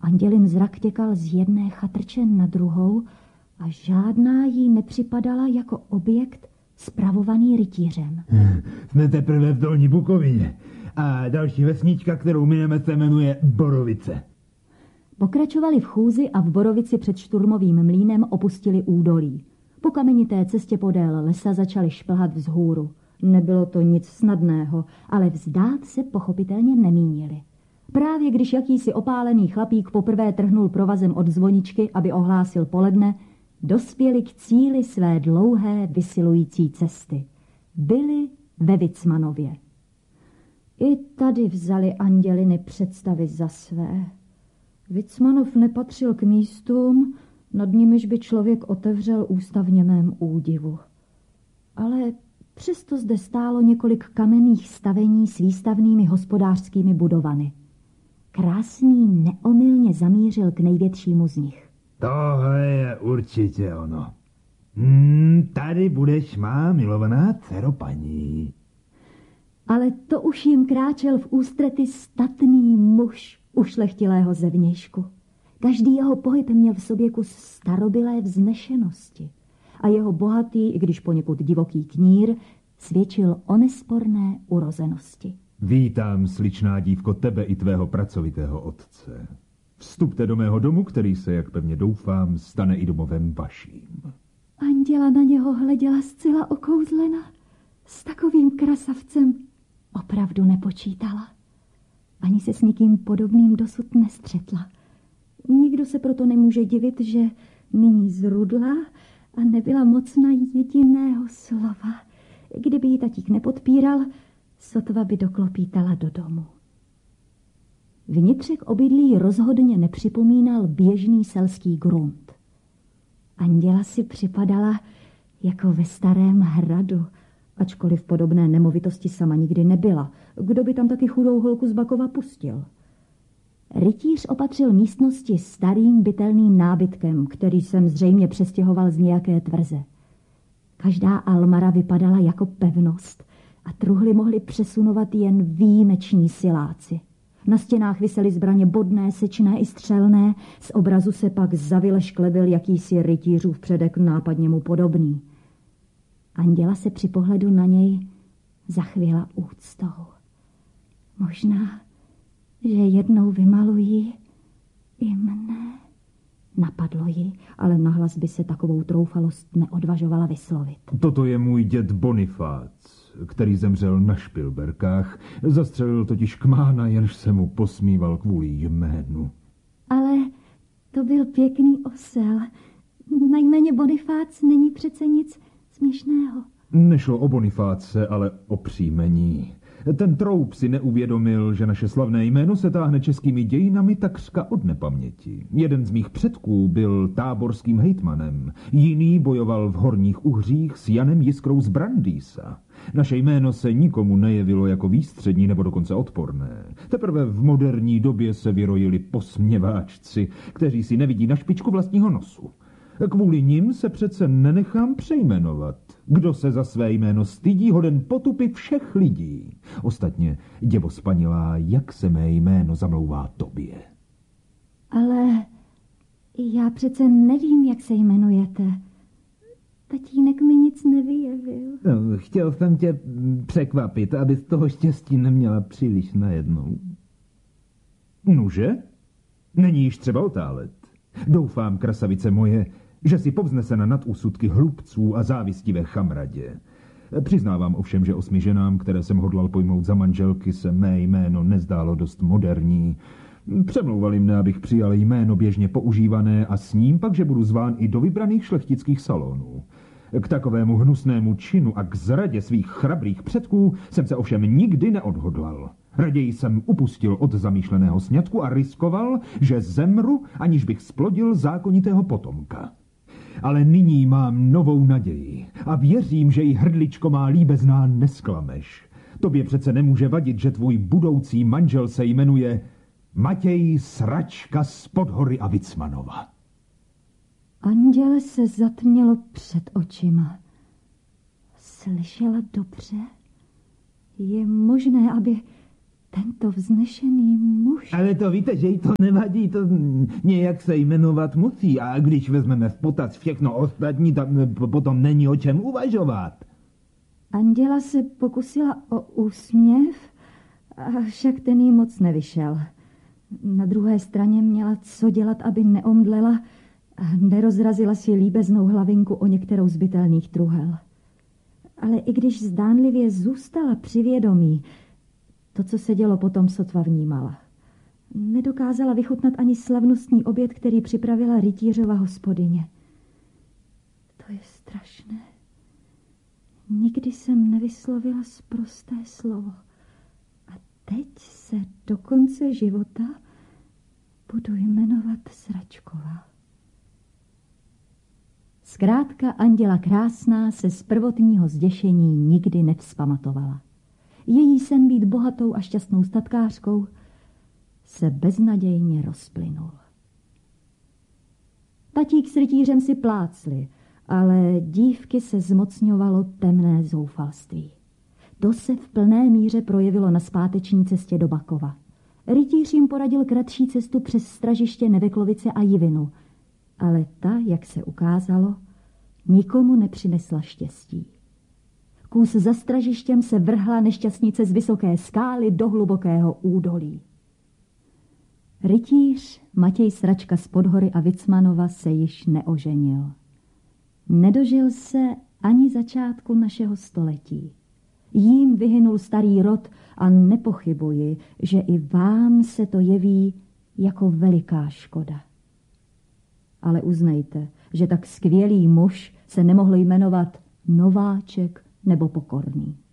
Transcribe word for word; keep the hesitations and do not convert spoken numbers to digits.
Andělin zrak těkal z jedné chatrče na druhou a žádná jí nepřipadala jako objekt spravovaný rytířem. Jsme teprve v Dolní Bukovině a další vesnička, kterou mineme, se jmenuje Borovice. Pokračovali v chůzi a v Borovici před šturmovým mlýnem opustili údolí. Po kamenité cestě podél lesa začali šplhat vzhůru. Nebylo to nic snadného, ale vzdát se pochopitelně nemínili. Právě když jakýsi opálený chlapík poprvé trhnul provazem od zvoničky, aby ohlásil poledne, dospěli k cíli své dlouhé vysilující cesty. Byli ve Vicmanově. I tady vzali Anděliny představy za své. Vicmanov nepatřil k místům, nad nimiž by člověk otevřel ústa v němém údivu. Ale přesto zde stálo několik kamenných stavení s výstavnými hospodářskými budovami. Krásný neomylně zamířil k největšímu z nich. Tohle je určitě ono. Hmm, tady budeš má milovaná dcero paní. Ale to už jim kráčel v ústrety statný muž ušlechtilého zevnějšku. Každý jeho pohyb měl v sobě kus starobylé vznešenosti a jeho bohatý, i když poněkud divoký knír, svědčil o nesporné urozenosti. Vítám, sličná dívko, tebe i tvého pracovitého otce. Vstupte do mého domu, který se, jak pevně doufám, stane i domovem vaším. Anděla na něho hleděla zcela okouzlena. S takovým krasavcem opravdu nepočítala. Ani se s nikým podobným dosud nestřetla. Nikdo se proto nemůže divit, že nyní zrudla a nebyla mocna jediného slova. Kdyby ji tatík nepodpíral, sotva by doklopítala do domu. Vnitřek obydlí rozhodně nepřipomínal běžný selský grunt. Anděla si připadala jako ve starém hradu, ačkoliv podobné nemovitosti sama nikdy nebyla. Kdo by tam taky chudou holku z Bakova pustil? Rytíř opatřil místnosti starým bytelným nábytkem, který jsem zřejmě přestěhoval z nějaké tvrze. Každá almara vypadala jako pevnost a truhly mohli přesunovat jen výjimeční siláci. Na stěnách visely zbraně bodné, sečné i střelné, z obrazu se pak zavile šklebil jakýsi rytířův předek nápadně mu podobný. Anděla se při pohledu na něj zachvěla úctou. Možná, že jednou vymalují i mne. Napadlo ji, ale nahlas by se takovou troufalost neodvažovala vyslovit. Toto je můj děd Bonifác, který zemřel na Špilberkách. Zastřelil totiž kmána, jenž se mu posmíval kvůli jménu. Ale to byl pěkný osel. Na jméně Bonifác není přece nic směšného. Nešlo o Bonifáce, ale o příjmení. Ten troup si neuvědomil, že naše slavné jméno se táhne českými dějinami takřka od nepaměti. Jeden z mých předků byl táborským hejtmanem, jiný bojoval v Horních Uhřích s Janem Jiskrou z Brandýsa. Naše jméno se nikomu nejevilo jako výstřední nebo dokonce odporné. Teprve v moderní době se vyrojili posměváčci, kteří si nevidí na špičku vlastního nosu. Kvůli nim se přece nenechám přejmenovat. Kdo se za své jméno stydí, hoden potupy všech lidí. Ostatně, děvo spanilá, jak se mé jméno zamlouvá tobě? Ale já přece nevím, jak se jmenujete. Tatínek mi nic nevyjevil. No, chtěl jsem tě překvapit, aby z toho štěstí neměla příliš najednou. Nuže? Není již třeba otálet. Doufám, krasavice moje, že si povznesena nad úsudky hlubců a závistivé chamradě. Přiznávám ovšem, že osmi ženám, které jsem hodlal pojmout za manželky, se mé jméno nezdálo dost moderní. Přemlouvali mne, abych přijal jméno běžně používané a s ním pak, že budu zván i do vybraných šlechtických salonů. K takovému hnusnému činu a k zradě svých chrabrých předků jsem se ovšem nikdy neodhodlal. Raději jsem upustil od zamýšleného sňatku a riskoval, že zemru, aniž bych splodil zákonitého potomka. Ale nyní mám novou naději a věřím, že ji hrdličko má líbezná nesklameš. Tobě přece nemůže vadit, že tvůj budoucí manžel se jmenuje Matěj Sračka z Podhory a Vicmanova. Anděle se zatmělo před očima. Slyšela dobře? Je možné, aby tento vznešený muž... Ale to víte, že jí to nevadí, to nějak se jmenovat musí. A když vezmeme v potaz všechno ostatní, tak potom není o čem uvažovat. Anděla se pokusila o úsměv, však ten jí moc nevyšel. Na druhé straně měla co dělat, aby neomdlela a nerozrazila si líbeznou hlavinku o některou z bytelných truhel. Ale i když zdánlivě zůstala při vědomí, to, co se dělo potom, sotva vnímala. Nedokázala vychutnat ani slavnostní oběd, který připravila rytířova hospodyně. To je strašné. Nikdy jsem nevyslovila sprosté slovo. A teď se do konce života budu jmenovat Sračková. Zkrátka Anděla Krásná se z prvotního zděšení nikdy nevzpamatovala. Její sen být bohatou a šťastnou statkářkou se beznadějně rozplynul. Tatík s rytířem si plácli, ale dívky se zmocňovalo temné zoufalství. To se v plné míře projevilo na zpáteční cestě do Bakova. Rytíř jim poradil kratší cestu přes Stražiště, Neveklovice a Jivinu, ale ta, jak se ukázalo, nikomu nepřinesla štěstí. Kus za Stražištěm se vrhla nešťastnice z vysoké skály do hlubokého údolí. Rytíř Matěj Sračka z Podhory a Vicmanova se již neoženil. Nedožil se ani začátku našeho století. Jím vyhynul starý rod a nepochybuji, že i vám se to jeví jako veliká škoda. Ale uznejte, že tak skvělý muž se nemohl jmenovat Nováček nebo Pokorný.